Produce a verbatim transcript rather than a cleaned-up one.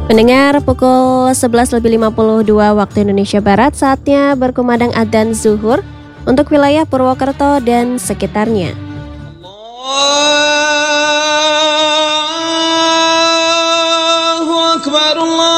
Pendengar, pukul sebelas lebih lima puluh dua waktu Indonesia Barat, saatnya berkumandang adzan zuhur untuk wilayah Purwokerto dan sekitarnya. Allahu Akbar, Allah.